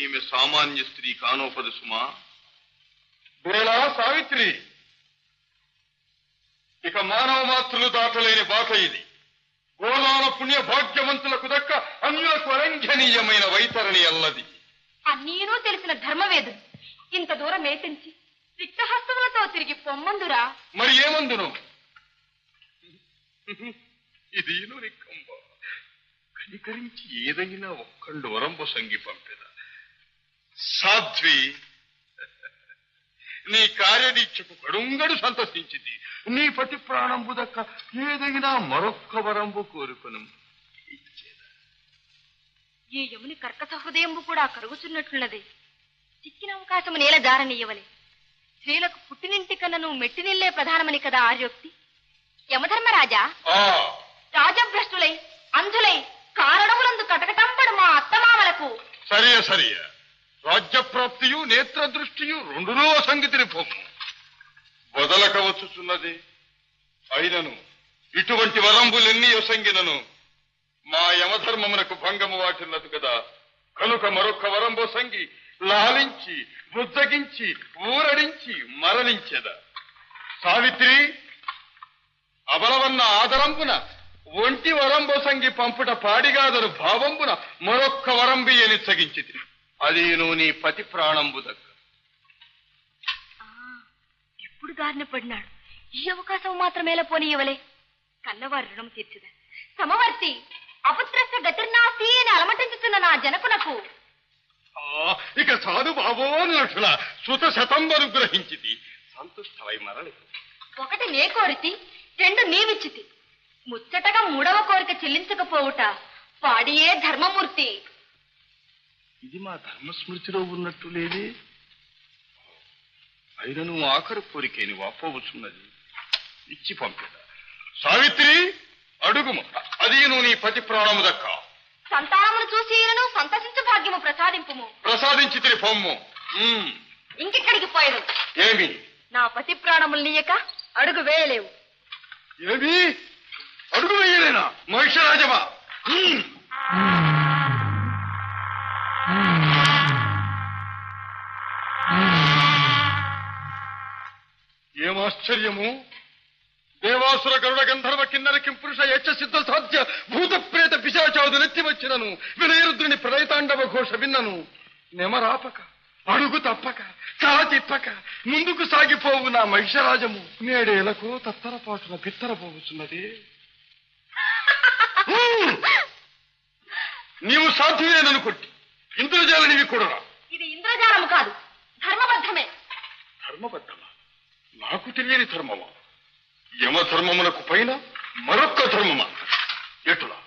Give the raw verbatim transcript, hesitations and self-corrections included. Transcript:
ఈమె సామాన్య స్త్రీ కానోపదు సుమా. వేళా సావిత్రి, ఇక మానవ మాతృలు దాటలేని బాట ఇది. గోదాన పుణ్య భాగ్యవంతులకు దక్క అన్యులకు అలంఘనీయమైన వైతరణి అల్లది. అన్నీనూ తెలిసిన ధర్మవేదు ఇంత దూరం మేటించి రిక్తహస్తములతో తిరిగి పొమ్మందురా. మరి ఏమందును? ఇది రిక్కంబ కనికరించి ఏదైనా ఒక్కండు వరంబు సంగి పంపిన. సాధ్వి, నీ కార్యదీక్షకు కడుంగడు సంతసించింది. నీ పతి ప్రాణంబు దక్క ఏదైనా మరొక్క వరంబు కోరుకును. ఈ యముని కర్కశ హృదయంబు కూడా కరుగుచున్నట్లున్నది. చిక్కిన అవకాశము నేల జారనీయవలే. స్త్రీలకు పుట్టినింటి కన్నా నువ్వు మెట్టినిల్లే ప్రధానమని కదా ఆర్యోక్తి. యమధర్మరాజా, రాజభ్రష్టులై అంధులై కారణములందు కటకటంపడు మా అత్తమామలకు సరియ సరియ రాజ్యప్రాప్తియు నేత్ర దృష్టియు రెండునో సంగతిని పొమ్ము. వదలకవచ్చుచున్నది. అయినను ఇటువంటి వరంబులెన్ని యొసంగినను మా యమధర్మమునకు భంగము వాటిల్లదు కదా. కనుక మరొక్క వరంబు సంగి లాలించి బుద్ధగించి ఊరడించి మరణించెద. సావిత్రి, అబలవన్న ఆదరంబున ఒంటి వరంబు సంగి పంపుట పాడిగాదను భావంబున మరొక్క వరంబి అని సగించితి. అది నువ్వు నీ పతి ప్రాణంబు దక్క. ఇప్పుడు దారిన పడినాడు. ఈ అవకాశం మాత్రమేలా పోనీయవలే. కన్నవారి రుణం తీర్చుదా. సమవర్తి అపుత్రస్య గతిర్నాస్తి అని అలమటించుతున్న నా జనకునకు ఇక సాధు బాబో లక్షల సుత శతంబరు గ్రహించితి. సంతుష్టమై మరలి ఒకటి నే కోరితి, రెండు నీవిచ్చితి. ముచ్చటగా మూడవ కోరిక చెల్లించకపోవుట పాడియే ధర్మమూర్తి. ఇది మా ధర్మస్మృతిలో ఉన్నట్టు లేదే. అయినను ఆఖరు కోరికేని వాపోవచ్చున్నది. ఇచ్చి పంపిద. సావిత్రి, అడుగుము. అది నువ్వు నీ పతి ప్రాణము దక్క. సంతానమును చూసి సంతసించు భాగ్యము ప్రసాదింపుము. ప్రసాదించి పొమ్ము. ఇంకెక్కడికి పోయదు. ఏమి? నా పతి ప్రాణములు నీయక అడుగు వేయలేవు. ఏమి? అడుగు వేయలేనా? మహిషరాజమా, ఏమాశ్చర్యము! దేవాసుర గరుడ గంధర్వ కిన్నర కింపురుష యక్ష సిద్ధ సాధ్య భూత ప్రేత పిశాచాదు నెత్తి వచ్చినను వినయరుద్రుని ప్రళయతాండవ ఘోష విన్నను. నెమరాపక అడుగు తప్పక కా తిప్పక ముందుకు సాగిపోవు నా మహిషరాజము నేడేలకు తత్తరపాటున బిత్తరపోవచ్చున్నది. నీవు సాధ్యమేనను కొట్టి ఇంద్రజాలనివి కూడా. ఇది ఇంద్రజాలము కాదు, ధర్మబద్ధమే. ధర్మబద్ధమా? నాకు తెలియని ధర్మమా? యమధర్మమునకు పైన మరొక్క ధర్మమా? ఎటులా?